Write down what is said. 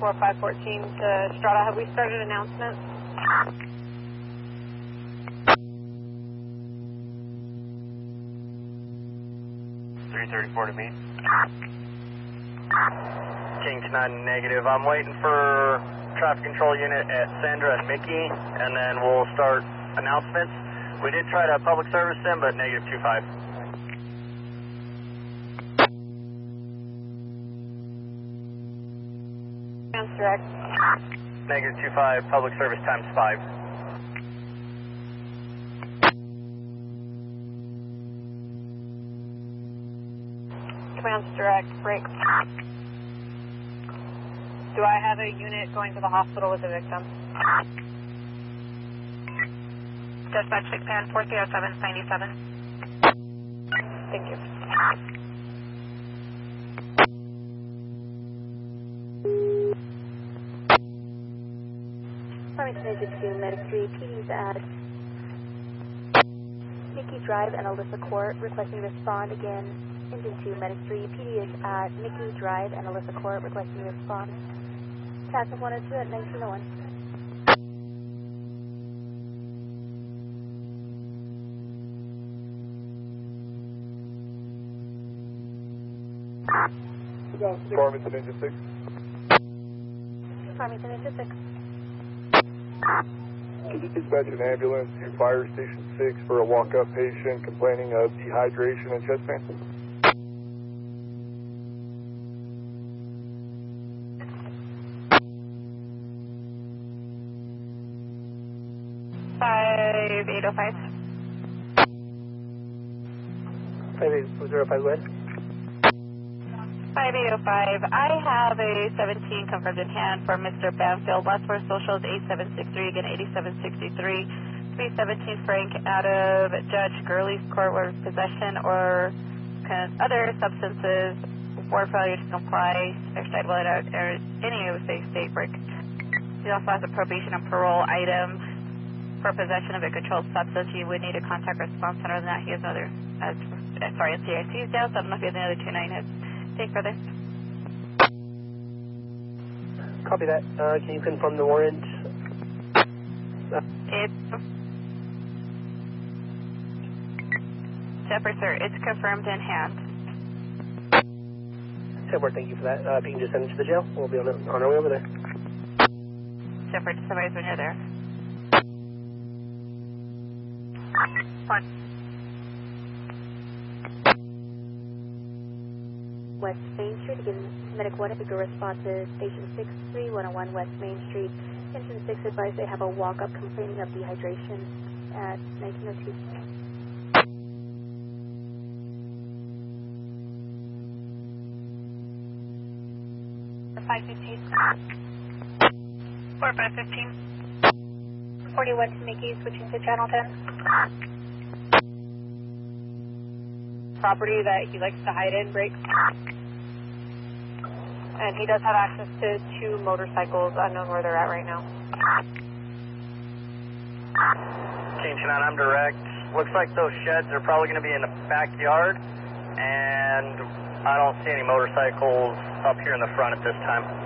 4514 to Strata. Have we started announcements? .334 to me. King 9 negative. I'm waiting for traffic control unit at Sandra and Mickey, and then we'll start announcements. We did try to public service them, but negative 25. Sounds direct. Negative 25, public service times 5. Command's direct, break. Do I have a unit going to the hospital with the victim? Dispatch 6 pan 40797. Thank you. Farmington Engine 2, Medic 3, PD's at Mickey Drive and Alyssa Court, requesting respond again. Engine 2, Medic 3, PD is at Mickey Drive and Alyssa Court, requesting respond. Task of 102 at 1901. Farmington Engine 6. Farmington Engine 6. Can you dispatch an ambulance to Fire Station 6 for a walk-up patient complaining of dehydration and chest pain? Five 805. 5805, go ahead. 5805. I have a 17 confirmed in hand for Mr. Banfield. Last four socials 8763, again 8763. 317 Frank out of Judge Gurley's court with possession or other substances for failure to comply, exercise without any of the state break. He also has a probation and parole item for possession of a controlled substance. You would need a contact response center than that. He has another, NCIC's down, so I don't know if he has another 29 take further. Copy that. Can you confirm the warrant? It's Shepard, sir. It's confirmed in hand. Shepard, thank you for that. If you can just send it to the jail, we'll be on our way over there. Shepard, somebody's when you're there. One. West Main Street, again, Medic 1, if you could respond to Station 63101 West Main Street. Engine 6 advised they have a walk-up complaining of dehydration at 1902. 515. 4515. 41 to Mickey, switching to Channel 10. Property that he likes to hide in, break. And he does have access to 2 motorcycles, unknown where they're at right now. King 9, I'm direct. Looks like those sheds are probably going to be in the backyard, and I don't see any motorcycles up here in the front at this time.